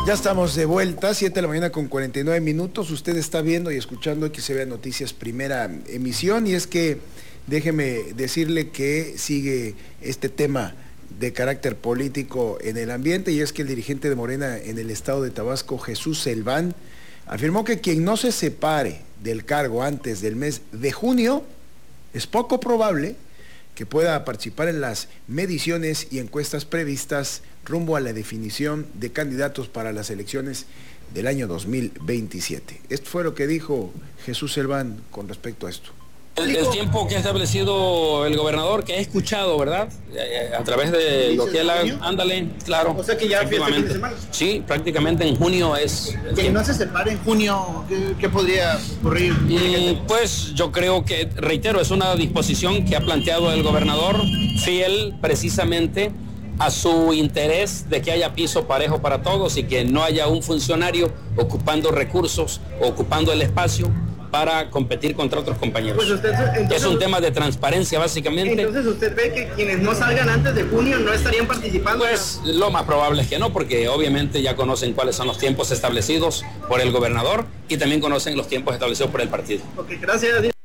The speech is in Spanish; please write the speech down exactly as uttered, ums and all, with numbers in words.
Ya estamos de vuelta, siete de la mañana con cuarenta y nueve minutos. Usted está viendo y escuchando X B Noticias, primera emisión, y es que déjeme decirle que sigue este tema de carácter político en el ambiente, y es que el dirigente de Morena en el estado de Tabasco, Jesús Selván, afirmó que quien no se separe del cargo antes del mes de junio es poco probable que pueda participar en las mediciones y encuestas previstas rumbo a la definición de candidatos para las elecciones del año dos mil veintisiete. Esto fue lo que dijo Jesús Selván con respecto a esto. El, el tiempo que ha establecido el gobernador, que he escuchado, ¿verdad? A través de lo que él ha... Ándale, claro. O sea que ya empieza el fin de semana. Sí, prácticamente en junio es... Que no se separe en junio, ¿qué, qué podría ocurrir? Y pues yo creo que, reitero, es una disposición que ha planteado el gobernador, fiel precisamente a su interés de que haya piso parejo para todos y que no haya un funcionario ocupando recursos, ocupando el espacio para competir contra otros compañeros. Pues usted, entonces, es un tema de transparencia, básicamente. Entonces, ¿usted ve que quienes no salgan antes de junio no estarían participando? Pues lo más probable es que no, porque obviamente ya conocen cuáles son los tiempos establecidos por el gobernador y también conocen los tiempos establecidos por el partido. Ok, gracias.